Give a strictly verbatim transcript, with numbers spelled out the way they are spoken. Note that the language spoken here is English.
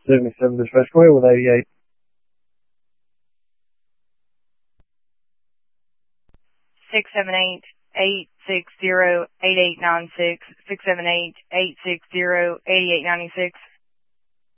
seventy-seven dispatch, go ahead with eighty-eight. Six seven eight eight six zero eight eight nine six. Six seven eight eight six zero eight eight nine six.